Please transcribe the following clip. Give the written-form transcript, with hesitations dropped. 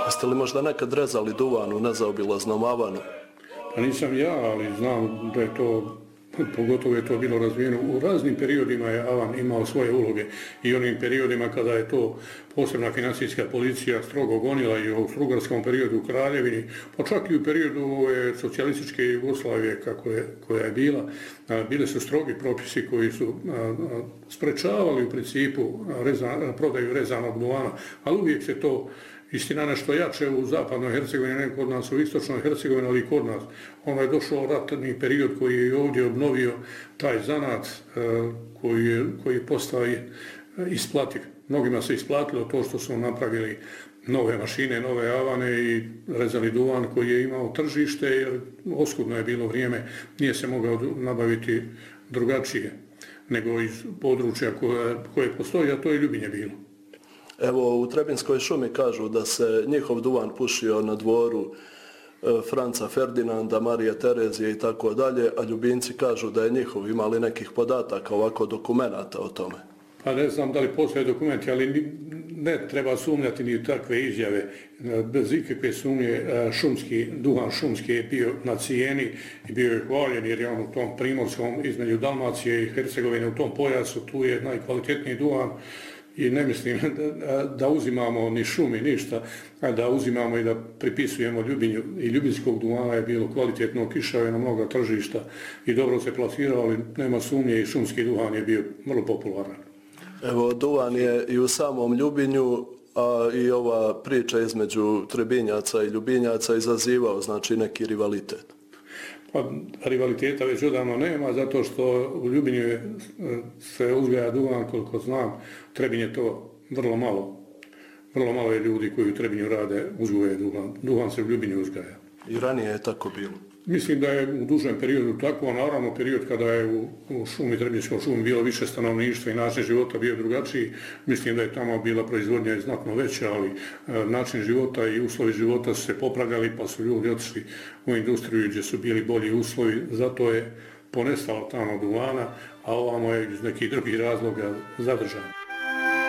Jeste li možda nekad rezali duvan u nezaobilaznom Avanu? Pa nisam ja, ali znam da je to, pogotovo je to bilo razvijeno. U raznim periodima je Avan imao svoje uloge i onim periodima kada je to posebna financijska policija strogo gonila i u austrougarskom periodu u Kraljevini, pa čak i u periodu socijalističke Jugoslavije koja je bila, bile su strogi propisi koji su sprečavali u principu prodaju rezanog duvana, ali uvijek se to istina nešto jače u zapadnoj Hercegovini, ne kod nas u istočnoj Hercegovini, ali i kod nas. Ono je došao ratni period koji je ovdje obnovio taj zanat koji postaje isplativ. Mnogima se isplatilo to što su napravili nove mašine, nove avane i rezali duvan koji je imao tržište, jer oskudno je bilo vrijeme, nije se mogao nabaviti drugačije nego iz područja koje postoji, a to je Ljubinje bilo. Evo, u Trebinskoj šumi kažu da se njihov duvan pušio na dvoru Franca Ferdinanda, Marije Terezije i tako dalje, a Ljubinci kažu da je njihov. Imali nekih podataka, ovako dokumenata o tome? Pa ne znam da li postoje dokumenti, ali ne treba sumnjati ni u takve izjave. Bez ikakve sumnje duhan šumski je bio na cijeni i bio je hvaljen jer je on u tom primorskom između Dalmacije i Hercegovine u tom pojasu, tu je najkvalitetniji duhan. I ne mislim da uzimamo ni šumi, ništa, a da uzimamo i da pripisujemo Ljubinju. I ljubinskog duvana je bilo kvalitetno, kišao je na mnoga tržišta i dobro se plasirao, ali nema sumnje i šumski duhan je bio vrlo popularan. Evo, duvan je i u samom Ljubinju, a i ova priča između Trebinjaca i Ljubinjaca izazivao, znači, neki rivalitet. Pa rivaliteta već odavno nema, zato što u Ljubinju se uzgaja duvan, koliko znam, Trebinj je to vrlo malo. Vrlo malo je ljudi koji u Trebinju rade, uzgaja duvan. Duvan se u Ljubinju uzgaja. I ranije je tako bilo? Mislim da je u dužem periodu tako, a naravno period kada je u šumi, Trebinjskoj šumi bilo više stanovništva i način života bio drugačiji, mislim da je tamo bila proizvodnja znatno veća, ali način života i uslovi života su se popravljali, pa su ljudi otišli u industriju gdje su bili bolji uslovi, zato je ponestalo tamo duvana, a ovamo je iz nekih drugih razloga zadržano.